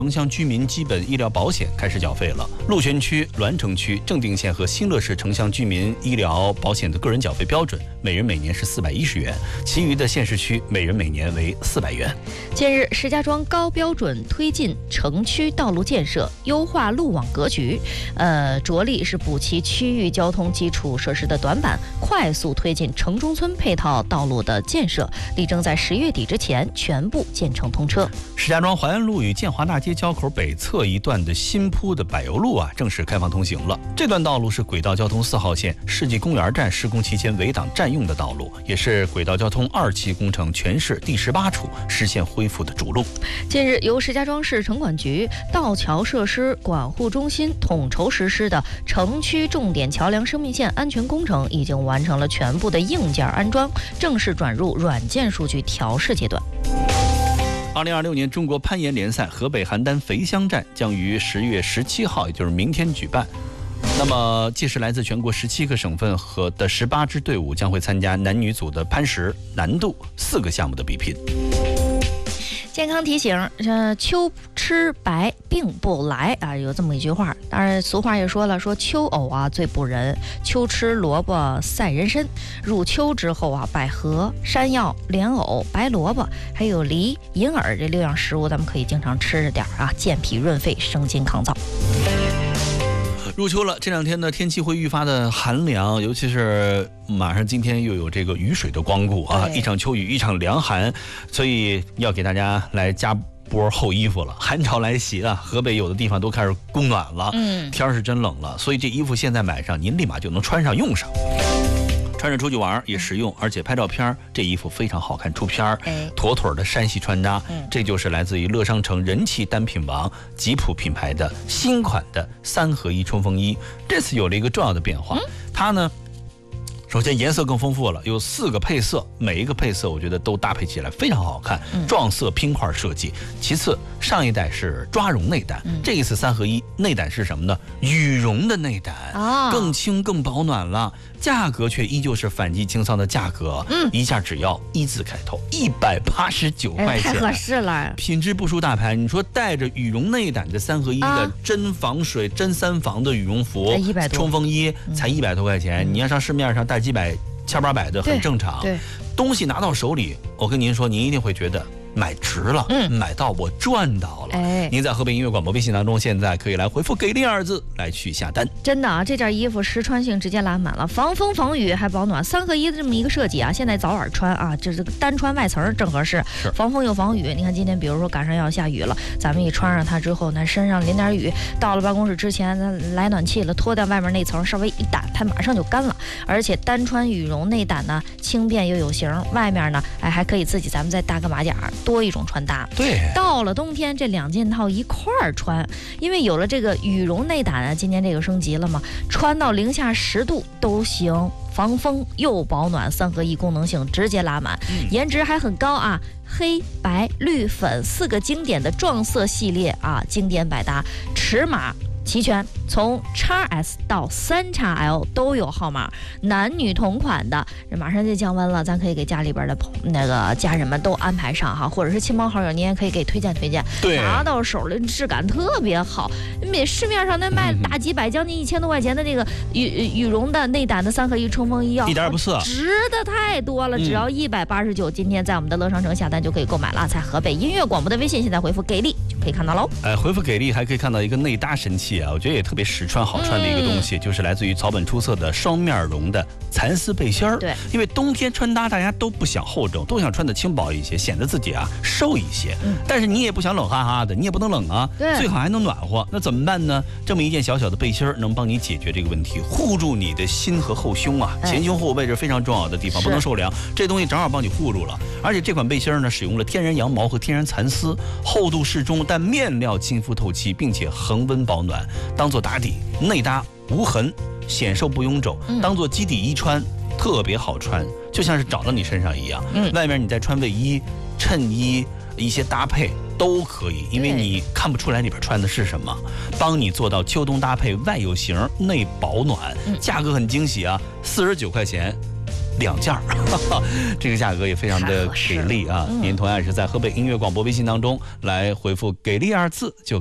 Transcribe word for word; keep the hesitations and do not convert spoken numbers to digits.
城乡居民基本医疗保险开始缴费了。鹿泉区、栾城区、正定县和新乐市城乡居民医疗保险的个人缴费标准，每人每年是四百一十元，其余的县市区每人每年为四百元。 近日，石家庄高标准推进城区道路建设，优化路网格局，呃，着力是补齐区域交通基础设施的短板，快速推进城中村配套道路的建设，力争在十月底之前全部建成通车。 石家庄淮安路与建华大街交口北侧一段的新铺的柏油路啊，正式开放通行了。这段道路是轨道交通四号线世纪公园站施工期间围挡占用的道路，也是轨道交通二期工程全市第十八处实现恢复的主路。 近日，由石家庄市城管局道桥设施管护中心统筹实施的城区重点桥梁生命线安全工程已经完成了全部的硬件安装，正式转入软件数据调试阶段。 二零二六年中国攀岩联赛河北邯郸肥乡站将于十月十七号，也就是明天举办。那么，届时来自全国十七个省份和的十八支队伍将会参加男女组的攀石难度四个项目的比拼。 健康提醒，呃，秋吃白病不来啊，有这么一句话。当然，俗话也说了，说秋藕啊最补人，秋吃萝卜赛人参。入秋之后啊，百合、山药、莲藕、白萝卜，还有梨、银耳这六样食物，咱们可以经常吃着点啊，健脾润肺，生津抗燥。 入秋了，这两天呢天气会愈发的寒凉，尤其是马上今天又有这个雨水的光顾啊，一场秋雨一场凉寒，所以要给大家来加波厚衣服了。寒潮来袭啊，河北有的地方都开始供暖了，嗯，天是真冷了，所以这衣服现在买上，您立马就能穿上用上。穿着出去玩也实用，而且拍照片这衣服非常好看，出片妥妥的山系穿搭。这就是来自于乐商城人气单品王吉普品牌的新款的三合一冲锋衣。这次有了一个重要的变化，它呢首先颜色更丰富了，有四个配色，每一个配色我觉得都搭配起来非常好看，撞色拼块设计。其次，上一代是抓绒内胆，这一次三合一内胆是什么呢？羽绒的内胆，更轻更保暖了，价格却依旧是反季清仓的价格，嗯，一下只要一字开头，一百八十九块钱， 太合适了， 品质不输大牌。你说带着羽绒内胆的三合一的真防水、真三防的羽绒服， 一百多冲锋衣才一百多块钱，你要上市面上带几百、千八百的很正常。 对， 东西拿到手里，我跟您说，您一定会觉得买值了，嗯，买到我赚到了。哎，您在河北音乐广播微信当中，现在可以来回复“给力”二字来去下单。 真的啊，这件衣服实穿性直接拉满了，防风防雨还保暖，三合一的这么一个设计啊。现在早晚穿啊，这这个单穿外层正合适，防风又防雨。你看今天比如说赶上要下雨了，咱们一穿上它之后，那身上淋点雨，到了办公室之前，咱来暖气了，脱掉外面那层，稍微一掸，它马上就干了。而且单穿羽绒内胆呢，轻便又有型，外面呢，哎还可以自己咱们再搭个马甲。多一种穿搭。 对， 到了冬天这两件套一块儿穿，因为有了这个羽绒内胆啊，今年这个升级了嘛，穿到零下十度都行，防风又保暖，三合一功能性直接拉满，嗯、颜值还很高啊！黑白绿粉四个经典的撞色系列啊，经典百搭，尺码齐全，从 X S 到 三 X L 都有号码，男女同款的。马上就降温了，咱可以给家里边的那个家人们都安排上哈，或者是亲朋好友，你也可以给推荐推荐。 对， 拿到手的质感特别好，每市面上那卖大几百、将近一千多块钱的那个羽羽绒的内胆的三合一冲锋衣啊， 一点也不次， 值的太多了，只要一百八十九。今天在我们的乐商城下单就可以购买了，在河北音乐广播的微信，现在回复给力就可以看到喽。 哎，回复给力还可以看到一个内搭神器啊，我觉得也特别实穿好穿的一个东西，嗯、就是来自于草本出色的双面绒的蚕丝背心儿。 对， 因为冬天穿搭大家都不想厚重，都想穿的轻薄一些，显得自己啊瘦一些。嗯，但是你也不想冷哈哈的，你也不能冷啊， 对， 最好还能暖和。那怎么办呢？这么一件小小的背心儿能帮你解决这个问题，护住你的心和后胸啊，前胸后背是非常重要的地方，不能受凉。这东西正好帮你护住了。而且这款背心儿呢，使用了天然羊毛和天然蚕丝，厚度适中，但面料亲肤透气，并且恒温保暖，当做打底，内搭无痕，显瘦不臃肿，当做基底衣穿，特别好穿，就像是长到你身上一样。嗯，外面你再穿卫衣、衬衣一些搭配都可以，因为你看不出来里边穿的是什么，帮你做到秋冬搭配，外有型内保暖，价格很惊喜啊，四十九块钱。 两件儿，这个价格也非常的给力啊！您同样是在河北音乐广播微信当中来回复“给力”二字就。